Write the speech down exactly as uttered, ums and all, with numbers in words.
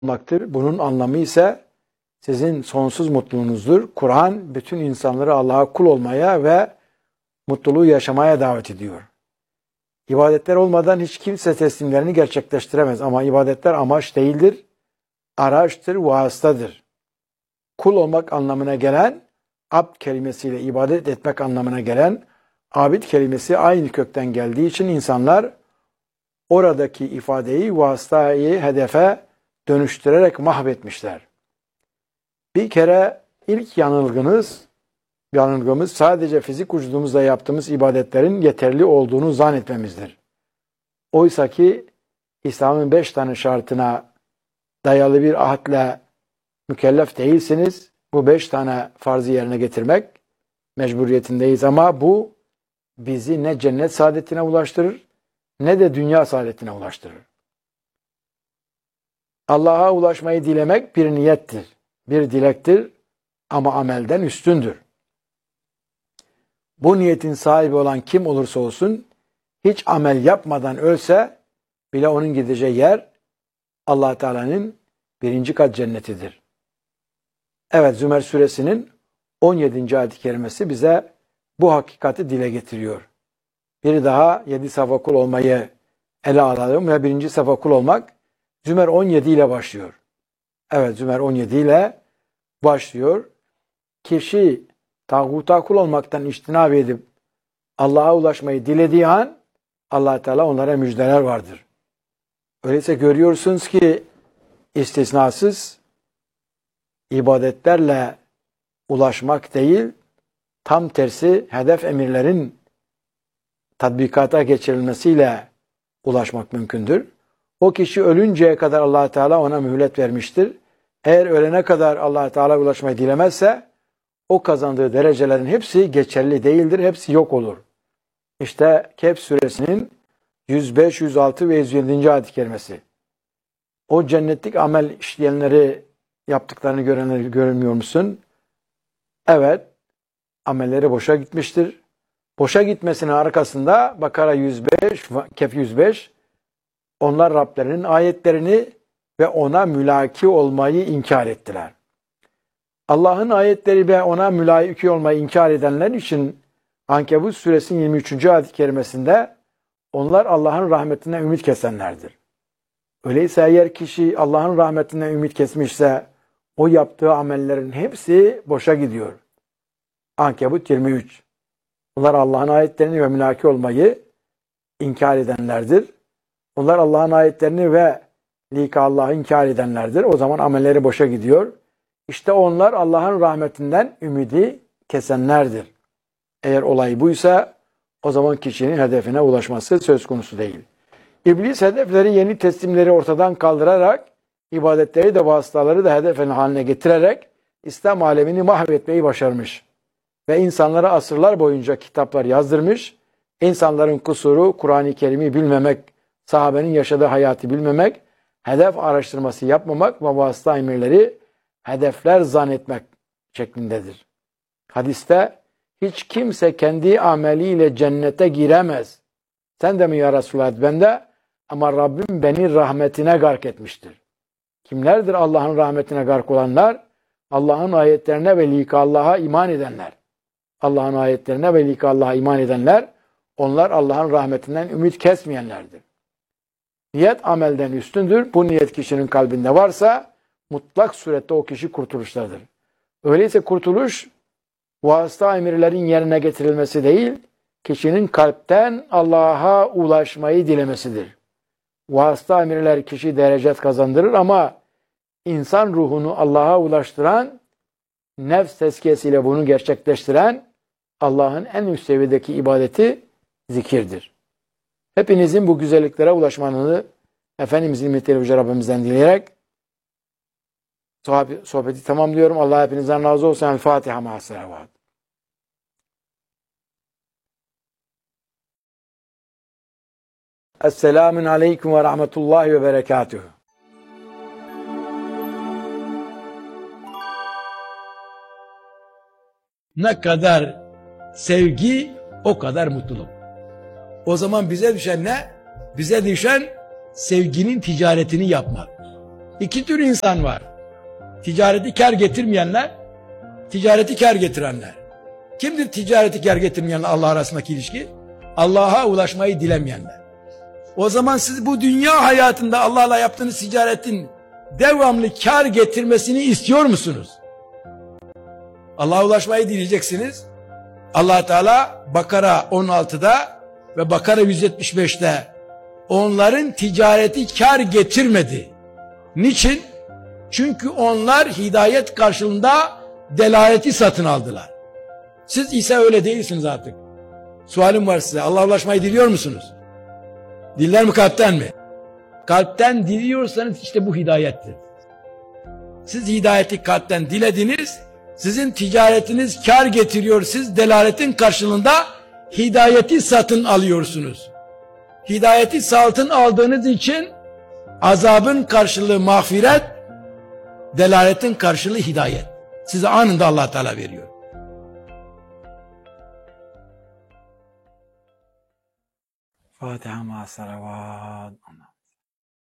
olmaktır. Bunun anlamı ise sizin sonsuz mutluluğunuzdur. Kur'an bütün insanları Allah'a kul olmaya ve mutluluğu yaşamaya davet ediyor. İbadetler olmadan hiç kimse teslimlerini gerçekleştiremez. Ama ibadetler amaç değildir, araçtır, vasıtadır. Kul olmak anlamına gelen, abd kelimesiyle ibadet etmek anlamına gelen, abid kelimesi aynı kökten geldiği için insanlar oradaki ifadeyi, vasıtayı hedefe dönüştürerek mahvetmişler. Bir kere ilk yanılgınız, yanılgımız sadece fizik vücudumuzla yaptığımız ibadetlerin yeterli olduğunu zannetmemizdir. Oysa ki İslam'ın beş tane şartına dayalı bir ahdle mükellef değilsiniz. Bu beş tane farzı yerine getirmek mecburiyetindeyiz ama bu bizi ne cennet saadetine ulaştırır ne de dünya saadetine ulaştırır. Allah'a ulaşmayı dilemek bir niyettir, bir dilektir ama amelden üstündür. Bu niyetin sahibi olan kim olursa olsun hiç amel yapmadan ölse bile onun gideceği yer Allah Teala'nın birinci kat cennetidir. Evet, Zümer suresinin on yedinci ayet-i kerimesi bize bu hakikati dile getiriyor. Bir daha yedi safa kul olmayı ele alalım ve birinci safa kul olmak Zümer on yedi ile başlıyor. Evet, Zümer on yedi ile başlıyor. Kişi tağuta kul olmaktan içtinab edip Allah'a ulaşmayı dilediği an Allah Teala onlara müjdeler vardır. Öyleyse görüyorsunuz ki istisnasız ibadetlerle ulaşmak değil, tam tersi hedef emirlerin tatbikata geçirilmesiyle ulaşmak mümkündür. O kişi ölünceye kadar Allah Teala ona mühlet vermiştir. Eğer ölene kadar Allah Teala ulaşmayı dilemezse o kazandığı derecelerin hepsi geçerli değildir, hepsi yok olur. İşte Kehf suresinin yüz beş, yüz altı ve yüz yedinci ayet-i kerimesi. O cennetlik amel işleyenleri yaptıklarını görenleri görmüyor musun? Evet, amelleri boşa gitmiştir. Boşa gitmesinin arkasında Bakara yüz beş, Kehf yüz beş, onlar Rablerinin ayetlerini ve ona mülaki olmayı inkar ettiler. Allah'ın ayetleri ve ona mülaki olmayı inkar edenler için Ankebut suresinin yirmi üçüncü ayet-i kerimesinde onlar Allah'ın rahmetinden ümit kesenlerdir. Öyleyse eğer kişi Allah'ın rahmetinden ümit kesmişse o yaptığı amellerin hepsi boşa gidiyor. Ankebut yirmi üç. Onlar Allah'ın ayetlerini ve mülaki olmayı inkar edenlerdir. Onlar Allah'ın ayetlerini ve lika Allah'ı inkar edenlerdir. O zaman amelleri boşa gidiyor. İşte onlar Allah'ın rahmetinden ümidi kesenlerdir. Eğer olay buysa o zaman kişinin hedefine ulaşması söz konusu değil. İblis hedefleri, yeni teslimleri ortadan kaldırarak, ibadetleri de vasıtaları da hedefin haline getirerek İslam alemini mahvetmeyi başarmış. Ve insanlara asırlar boyunca kitaplar yazdırmış. İnsanların kusuru Kur'an-ı Kerim'i bilmemek, sahabenin yaşadığı hayatı bilmemek, hedef araştırması yapmamak ve vasıta emirleri hedefler zannetmek şeklindedir. Hadiste hiç kimse kendi ameliyle cennete giremez. Sen de mi ya Resulullah? Ben de, ama Rabbim beni rahmetine gark etmiştir. Kimlerdir Allah'ın rahmetine gark olanlar? Allah'ın ayetlerine ve lika Allah'a iman edenler. Allah'ın ayetlerine ve lika Allah'a iman edenler, onlar Allah'ın rahmetinden ümit kesmeyenlerdir. Niyet amelden üstündür. Bu niyet kişinin kalbinde varsa mutlak surette o kişi kurtuluştadır. Öyleyse kurtuluş vasıta emirlerin yerine getirilmesi değil, kişinin kalpten Allah'a ulaşmayı dilemesidir. Vasıta emirler kişi derecet kazandırır ama insan ruhunu Allah'a ulaştıran, nefs tezkiyesiyle bunu gerçekleştiren Allah'ın en üst seviyedeki ibadeti zikirdir. Hepinizin bu güzelliklere ulaşmanını Efendimizin nimetiyle Yüce Rabbimizden dileyerek sohbeti tamamlıyorum. Allah hepinizden razı olsun. El Fatiha ma'as salavat. Esselamun aleyküm ve rahmetullahi ve berekatuhu. Ne kadar sevgi, o kadar mutluluk. O zaman bize düşen ne? Bize düşen sevginin ticaretini yapmak. İki tür insan var. Ticareti kar getirmeyenler, ticareti kar getirenler. Kimdir ticareti kar getirmeyenler Allah arasındaki ilişki? Allah'a ulaşmayı dilemeyenler. O zaman siz bu dünya hayatında Allah'la yaptığınız ticaretin devamlı kar getirmesini istiyor musunuz? Allah'a ulaşmayı dileyeceksiniz. Allah Teala Bakara on altıda ve Bakara yüz yetmiş beşte onların ticareti kar getirmedi. Niçin? Çünkü onlar hidayet karşılığında delaleti satın aldılar. Siz ise öyle değilsiniz artık. Sualim var size. Allah'a ulaşmayı diliyor musunuz? Diller mi, kalpten mi? Kalpten diliyorsanız işte bu hidayettir. Siz hidayeti kalpten dilediniz, sizin ticaretiniz kar getiriyor, siz delaletin karşılığında hidayeti satın alıyorsunuz. Hidayeti satın aldığınız için azabın karşılığı mağfiret, delaletin karşılığı hidayet. Size anında Allah Teala veriyor. Fatiha ma salavat.